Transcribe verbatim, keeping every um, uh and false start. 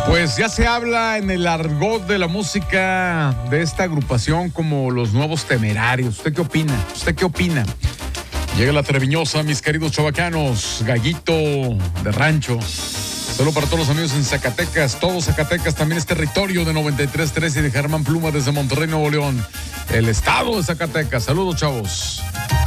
Pues ya se habla en el argot de la música de esta agrupación como los Nuevos Temerarios. ¿Usted qué opina? ¿Usted qué opina? Llega la Treviñosa, mis queridos chavacanos, gallito de rancho. Solo para todos los amigos en Zacatecas, todo Zacatecas también es territorio de noventa y tres punto tres y de Germán Pluma desde Monterrey, Nuevo León, el estado de Zacatecas. Saludos, chavos.